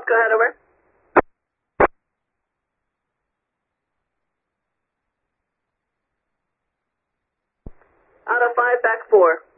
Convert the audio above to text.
Go ahead, over. Out of 5, back 4.